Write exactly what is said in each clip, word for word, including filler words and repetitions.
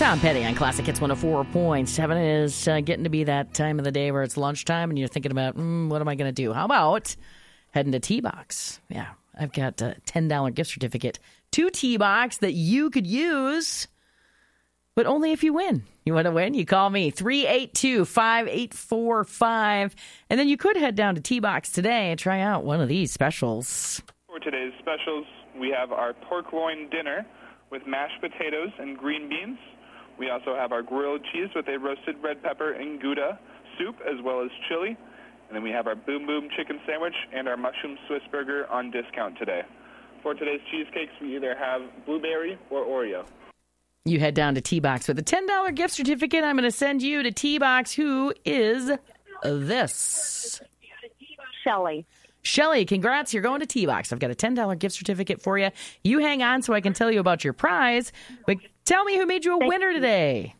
Tom Petty on Classic Hits one oh four point seven is uh, getting to be that time of the day where it's lunchtime and you're thinking about, mm, what am I going to do? How about heading to T-Box? Yeah, I've got a ten dollars gift certificate to T-Box that you could use, but only if you win. You want to win? You call me, three eight two, five eight four five, and then you could head down to T-Box today and try out one of these specials. For today's specials, we have our pork loin dinner with mashed potatoes and green beans. We also have our grilled cheese with a roasted red pepper and Gouda soup, as well as chili. And then we have our Boom Boom chicken sandwich and our mushroom Swiss burger on discount today. For today's cheesecakes, we either have blueberry or Oreo. You head down to T-Box with a ten dollars gift certificate. I'm going to send you to T-Box. Who is this? Shelly. Shelly, congrats. You're going to T-Box. I've got a ten dollars gift certificate for you. You hang on so I can tell you about your prize. But tell me who made you a winner today.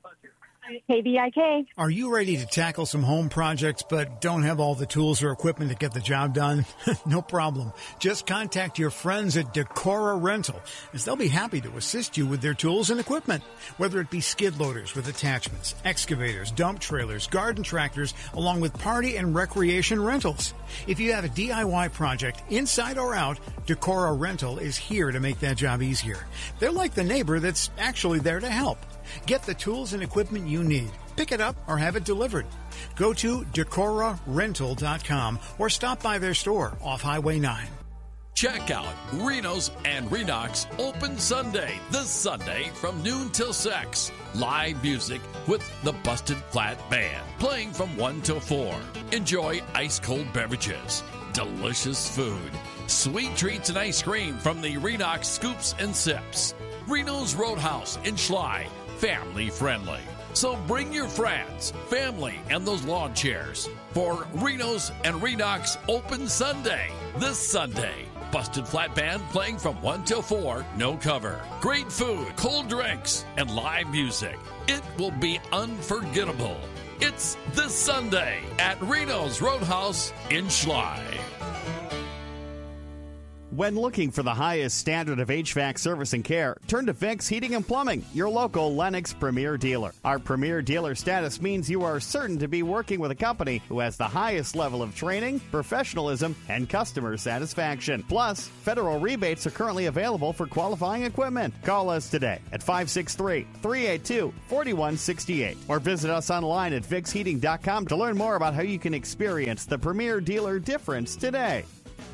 K B I K. Are you ready to tackle some home projects but don't have all the tools or equipment to get the job done? No problem. Just contact your friends at Decora Rental, as they'll be happy to assist you with their tools and equipment. Whether it be skid loaders with attachments, excavators, dump trailers, garden tractors, along with party and recreation rentals. If you have a D I Y project, inside or out, Decora Rental is here to make that job easier. They're like the neighbor that's actually there to help. Get the tools and equipment you need. Pick it up or have it delivered. Go to decora rental dot com or stop by their store off Highway nine. Check out Reno's and Renox Open Sunday this Sunday from noon till six. Live music with the Busted Flat Band playing from one till four. Enjoy ice-cold beverages, delicious food, sweet treats and ice cream from the Renox Scoops and Sips. Reno's Roadhouse in Schley, family friendly. So bring your friends, family, and those lawn chairs for Reno's and Renox Open Sunday this Sunday. Busted Flat Band playing from one till four, no cover. Great food, cold drinks, and live music. It will be unforgettable. It's this Sunday at Reno's Roadhouse in Schley. When looking for the highest standard of H V A C service and care, turn to Vicks Heating and Plumbing, your local Lennox Premier dealer. Our Premier dealer status means you are certain to be working with a company who has the highest level of training, professionalism, and customer satisfaction. Plus, federal rebates are currently available for qualifying equipment. Call us today at five six three, three eight two, four one six eight or visit us online at vicks heating dot com to learn more about how you can experience the Premier dealer difference today.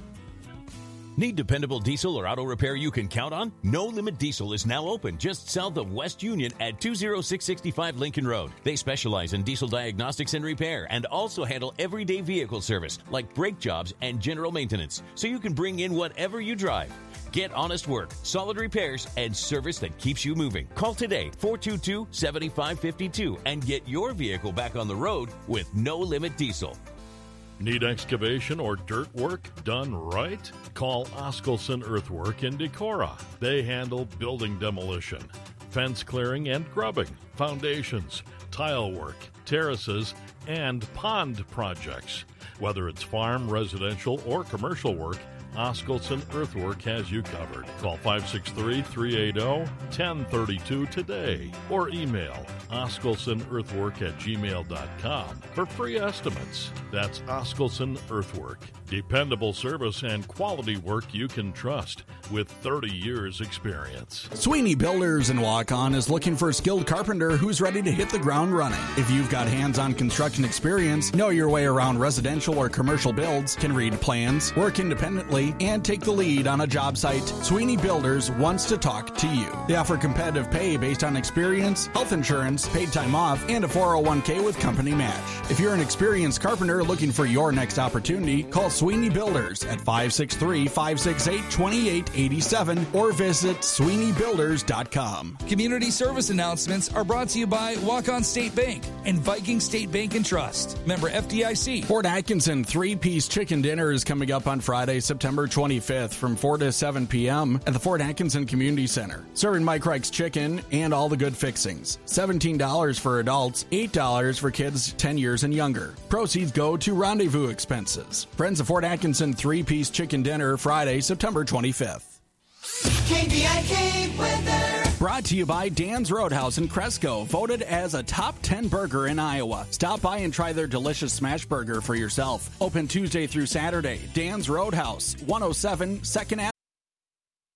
Need dependable diesel or auto repair you can count on? No Limit Diesel is now open just south of West Union at two oh six six five Lincoln Road. They specialize in diesel diagnostics and repair and also handle everyday vehicle service like brake jobs and general maintenance, so you can bring in whatever you drive. Get honest work, solid repairs, and service that keeps you moving. Call today, four two two, seven five five two, and get your vehicle back on the road with No Limit Diesel. Need excavation or dirt work done right? Call Oskelson Earthwork in Decorah. They handle building demolition, fence clearing and grubbing, foundations, tile work, terraces, and pond projects. Whether it's farm, residential, or commercial work, Oskelson Earthwork has you covered. Call five six three, three eight zero, one zero three two today or email oskelsonEarthwork at gmail dot com for free estimates. That's Oskelson Earthwork. Dependable service and quality work you can trust with thirty years experience. Sweeney Builders in Waukon is looking for a skilled carpenter who's ready to hit the ground running. If you've got hands-on construction experience, know your way around residential or commercial builds, can read plans, work independently, and take the lead on a job site, Sweeney Builders wants to talk to you. They offer competitive pay based on experience, health insurance, paid time off, and a four oh one k with company match. If you're an experienced carpenter looking for your next opportunity, call Sweeney Builders at five six three, five six eight, two eight eight seven or visit sweeney builders dot com. Community service announcements are brought to you by Waukon State Bank and Viking State Bank and Trust. Member F D I C. Fort Atkinson three-piece chicken dinner is coming up on Friday, September twenty-fifth from four to seven p.m. at the Fort Atkinson Community Center. Serving Mike Reich's chicken and all the good fixings. seventeen dollars for adults, eight dollars for kids ten years and younger. Proceeds go to rendezvous expenses. Friends of Fort Atkinson three-piece chicken dinner Friday, September twenty-fifth. K B I K weather. Brought to you by Dan's Roadhouse in Cresco, voted as a top ten burger in Iowa. Stop by and try their delicious smash burger for yourself. Open Tuesday through Saturday. Dan's Roadhouse, one oh seven second Avenue.